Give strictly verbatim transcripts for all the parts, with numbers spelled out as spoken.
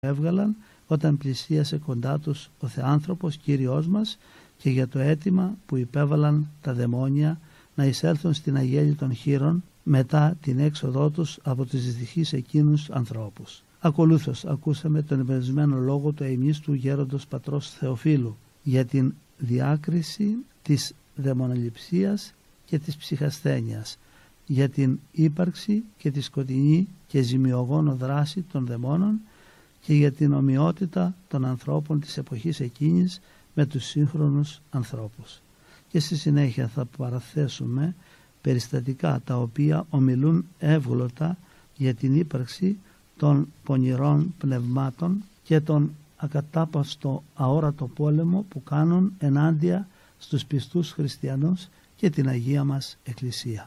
έβγαλαν όταν πλησίασε κοντά τους ο Θεάνθρωπος Κύριος μας και για το αίτημα που υπέβαλαν τα δαιμόνια να εισέλθουν στην αγέλη των χήρων μετά την έξοδό τους από τους δυστυχείς εκείνους ανθρώπους. Ακολούθως ακούσαμε τον εμπνευσμένο λόγο του αημνίστου γέροντος πατρός Θεοφύλου για την διάκριση της δαιμονοληψίας και της ψυχασθένειας, για την ύπαρξη και τη σκοτεινή και ζημιογόνο δράση των δαιμόνων και για την ομοιότητα των ανθρώπων της εποχής εκείνης με τους σύγχρονους ανθρώπους. Και στη συνέχεια θα παραθέσουμε περιστατικά τα οποία ομιλούν εύγλωτα για την ύπαρξη των πονηρών πνευμάτων και τον ακατάπαυστο αόρατο πόλεμο που κάνουν ενάντια στους πιστούς χριστιανούς και την Αγία μας Εκκλησία.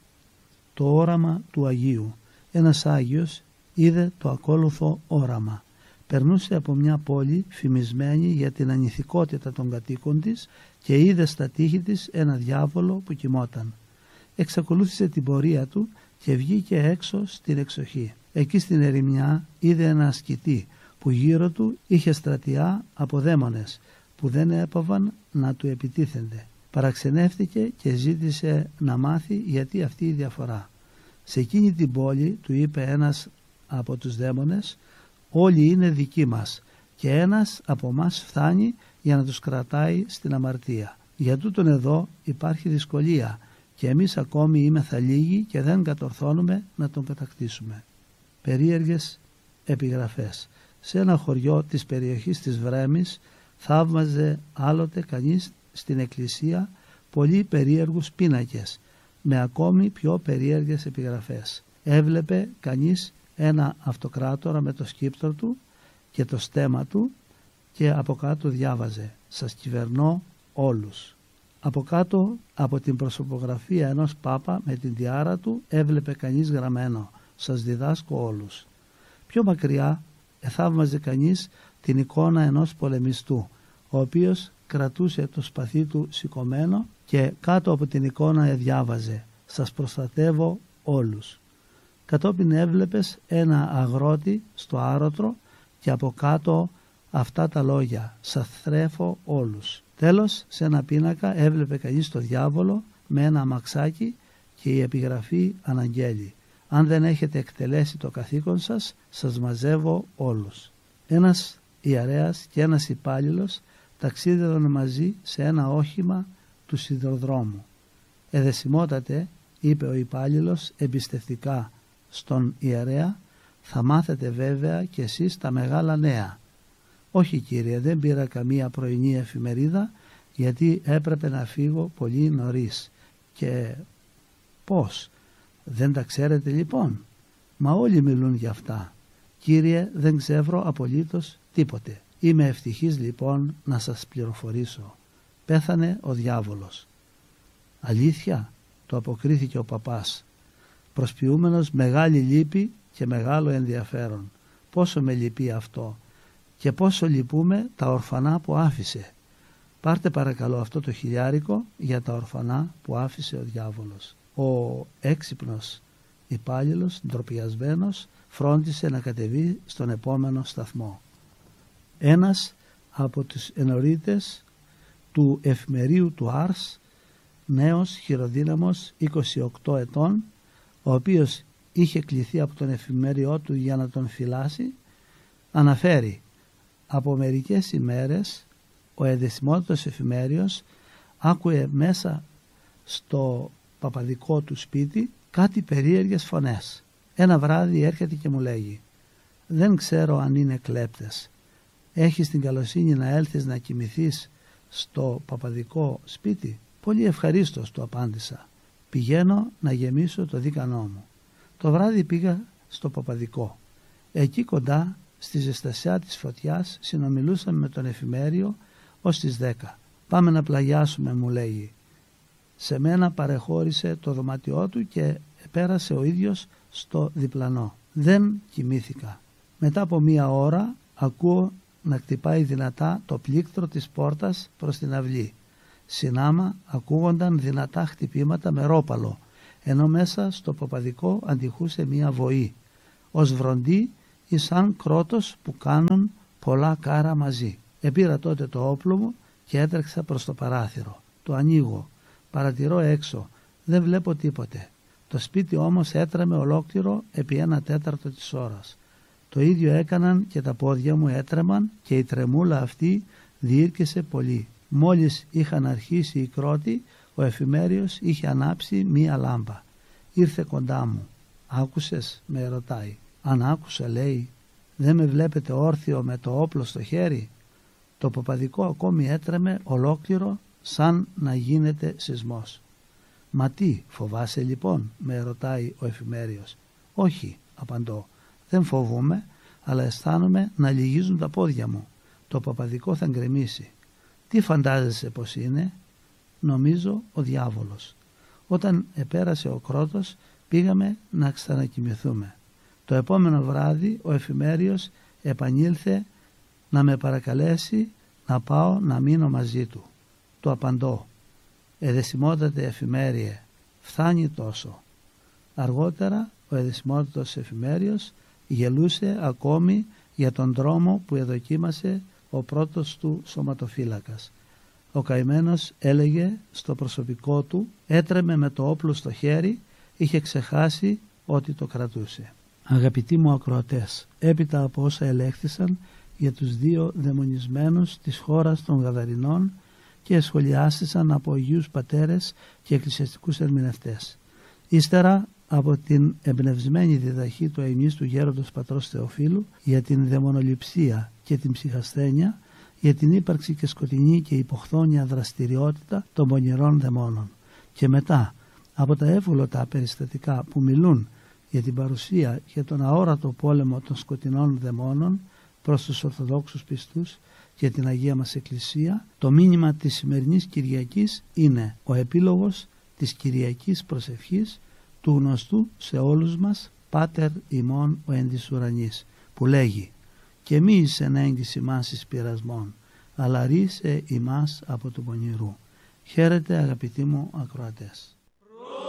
Το όραμα του Αγίου. Ένας Άγιος είδε το ακόλουθο όραμα. Περνούσε από μια πόλη φημισμένη για την ανηθικότητα των κατοίκων της και είδε στα τείχη της ένα διάβολο που κοιμόταν. Εξακολούθησε την πορεία του και βγήκε έξω στην εξοχή. Εκεί στην ερημιά είδε ένα ασκητή που γύρω του είχε στρατιά από δαίμονες που δεν έπαβαν να του επιτίθενται. Παραξενεύτηκε και ζήτησε να μάθει γιατί αυτή η διαφορά. Σε εκείνη την πόλη του είπε ένας από τους δαίμονες: «Όλοι είναι δικοί μας και ένας από μας φτάνει για να τους κρατάει στην αμαρτία. Για τούτον εδώ υπάρχει δυσκολία και εμείς ακόμη είμεθα λίγοι και δεν κατορθώνουμε να τον κατακτήσουμε». Περίεργες επιγραφές. Σε ένα χωριό της περιοχής της Βρέμης θαύμαζε άλλοτε κανείς στην εκκλησία πολύ περίεργους πίνακες με ακόμη πιο περίεργες επιγραφές. Έβλεπε κανείς ένα αυτοκράτορα με το σκύπτρο του και το στέμμα του και από κάτω διάβαζε «Σας κυβερνώ όλους». Από κάτω από την προσωπογραφία ενός Πάπα με την τιάρα του έβλεπε κανείς γραμμένο «Σας διδάσκω όλους». Πιο μακριά εθαύμαζε κανείς την εικόνα ενός πολεμιστού, ο οποίος κρατούσε το σπαθί του σηκωμένο και κάτω από την εικόνα εδιάβαζε «Σας προστατεύω όλους». Κατόπιν έβλεπες ένα αγρότη στο άρωτρο και από κάτω αυτά τα λόγια «Σας θρέφω όλους». Τέλος, σε ένα πίνακα έβλεπε κανείς το διάβολο με ένα αμαξάκι και η επιγραφή «Αναγγέλη». «Αν δεν έχετε εκτελέσει το καθήκον σας, σας μαζεύω όλους». Ένας ιερέας και ένας υπάλληλος ταξίδευαν μαζί σε ένα όχημα του σιδηροδρόμου. «Εδεσιμότατε», είπε ο υπάλληλος εμπιστευτικά στον ιερέα, «θα μάθετε βέβαια κι εσείς τα μεγάλα νέα». «Όχι κύριε, δεν πήρα καμία πρωινή εφημερίδα γιατί έπρεπε να φύγω πολύ νωρίς». «Και πώς, δεν τα ξέρετε λοιπόν?» «Μα όλοι μιλούν για αυτά». «Κύριε, δεν ξέρω απολύτως τίποτε». «Είμαι ευτυχής λοιπόν να σας πληροφορήσω. Πέθανε ο διάβολος». «Αλήθεια?» το αποκρίθηκε ο παπάς, προσποιούμενος μεγάλη λύπη και μεγάλο ενδιαφέρον. «Πόσο με λυπεί αυτό και πόσο λυπούμε τα ορφανά που άφησε. Πάρτε παρακαλώ αυτό το χιλιάρικο για τα ορφανά που άφησε ο διάβολος». Ο έξυπνος υπάλληλος, ντροπιασμένος, φρόντισε να κατεβεί στον επόμενο σταθμό. Ένας από τους ενορίτες του εφημερίου του Άρς, νέος χειροδύναμος είκοσι οκτώ ετών, ο οποίος είχε κληθεί από τον εφημέριό του για να τον φυλάσει, αναφέρει «Από μερικές ημέρες ο εδεσιμότητος εφημέριος άκουε μέσα στο παπαδικό του σπίτι κάτι περίεργες φωνές. Ένα βράδυ έρχεται και μου λέγει «Δεν ξέρω αν είναι κλέπτες. Έχεις την καλοσύνη να έλθεις να κοιμηθείς στο παπαδικό σπίτι?» «Πολύ ευχαρίστως», του απάντησα. «Πηγαίνω να γεμίσω το δίκανό μου». Το βράδυ πήγα στο παπαδικό. Εκεί κοντά στη ζεστασιά της φωτιάς συνομιλούσαμε με τον εφημέριο ως τις δέκα. «Πάμε να πλαγιάσουμε», μου λέγει. Σε μένα παρεχώρησε το δωμάτιό του και πέρασε ο ίδιος στο διπλανό. Δεν κοιμήθηκα. Μετά από μία ώρα ακούω να χτυπάει δυνατά το πλήκτρο της πόρτας προς την αυλή. Συνάμα ακούγονταν δυνατά χτυπήματα με ρόπαλο, ενώ μέσα στο παπαδικό αντιχούσε μία βοή. Ως βροντί ή σαν κρότος που κάνουν πολλά κάρα μαζί. Επήρα τότε το όπλο μου και έτρεξα προς το παράθυρο. Το ανοίγω, παρατηρώ έξω, δεν βλέπω τίποτε. Το σπίτι όμως έτρεμε ολόκληρο επί ένα τέταρτο της ώρας. Το ίδιο έκαναν και τα πόδια μου έτρεμαν και η τρεμούλα αυτή διήρκεσε πολύ. Μόλις είχαν αρχίσει οι κρότοι, ο εφημέριος είχε ανάψει μία λάμπα. Ήρθε κοντά μου. «Άκουσες?» με ρωτάει. «Αν άκουσα», λέει. «Δεν με βλέπετε όρθιο με το όπλο στο χέρι?» Το ποπαδικό ακόμη έτρεμε ολόκληρο σαν να γίνεται σεισμός. «Μα τι, φοβάσαι λοιπόν?» με ρωτάει ο εφημέριος. «Όχι», απαντώ, «δεν φοβούμαι, αλλά αισθάνομαι να λυγίζουν τα πόδια μου. Το ποπαδικό θα γκρεμίσει». «Τι φαντάζεσαι πως είναι?» «Νομίζω ο διάβολος». Όταν επέρασε ο κρότος πήγαμε να ξανακοιμηθούμε. Το επόμενο βράδυ ο εφημέριος επανήλθε να με παρακαλέσει να πάω να μείνω μαζί του. Του απαντώ, «Εδεσιμότατε εφημέριε, φθάνει τόσο». Αργότερα ο εδεσιμότατος εφημέριος γελούσε ακόμη για τον δρόμο που εδοκίμασε ο πρώτος του σωματοφύλακας. Ο καημένος έλεγε στο προσωπικό του, έτρεμε με το όπλο στο χέρι, είχε ξεχάσει ότι το κρατούσε. Αγαπητοί μου ακροατές, έπειτα από όσα ελέγχθησαν για τους δύο δαιμονισμένους της χώρας των Γαδαρινών και σχολιάστησαν από Αγίους Πατέρες και εκκλησιαστικούς ερμηνευτές. Ύστερα από την εμπνευσμένη διδαχή του αειμνίστου γέροντος πατρός Θεοφύλου για την δαιμονοληψία και την ψυχασθένεια, για την ύπαρξη και σκοτεινή και υποχθόνια δραστηριότητα των πονηρών δαιμόνων. Και μετά από τα εύγλωτα περιστατικά που μιλούν για την παρουσία και τον αόρατο πόλεμο των σκοτεινών δαιμόνων προς τους Ορθοδόξους πιστούς και την Αγία μας Εκκλησία, το μήνυμα της σημερινής Κυριακής είναι ο επίλογος της Κυριακής προσευχής του γνωστού σε όλους μας Πάτερ ημών ο εν της ουρανής, που λέγει «Και μη εις ενέγγις ημάς εις πειρασμών, αλλά ρίσε ημάς από του πονηρού». Χαίρετε αγαπητοί μου ακροατές.